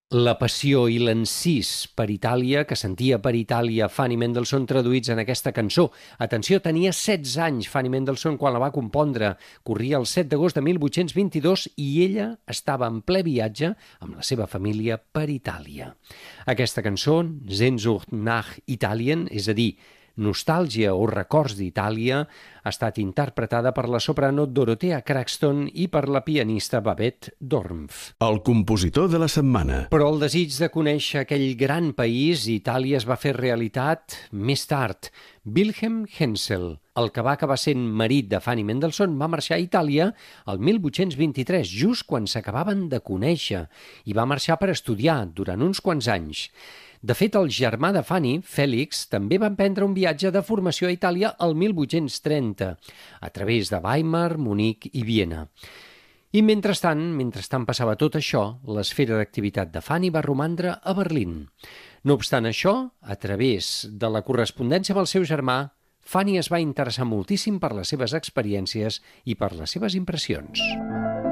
La passió i l'encís per Itàlia, que sentia per Itàlia Fanny Mendelssohn traduïts en aquesta cançó. Atenció, tenia 16 anys Fanny Mendelssohn quan la va compondre. Corria el 7 d'agost de 1822 i ella estava en ple viatge amb la seva família per Itàlia. Aquesta cançó, Sehnsucht nach Italien, és a dir, Nostàlgia o records d'Itàlia, ha estat interpretada per la soprano Dorothea Craxton i per la pianista Babette Dornf. El compositor de la setmana. Però el desig de conèixer aquell gran país, Itàlia, es va fer realitat més tard. Wilhelm Hensel, el que va acabar sent marit de Fanny Mendelssohn, va marxar a Itàlia el 1823, just quan s'acabaven de conèixer, i va marxar per estudiar durant uns quants anys. De fet, el germà de Fanny, Félix, també va emprendre un viatge de formació a Itàlia el 1830, a través de Weimar, Munic i Viena. I mentrestant passava tot això, l'esfera d'activitat de Fanny va romandre a Berlín. No obstant això, a través de la correspondència amb el seu germà, Fanny es va interessar moltíssim per les seves experiències i per les seves impressions.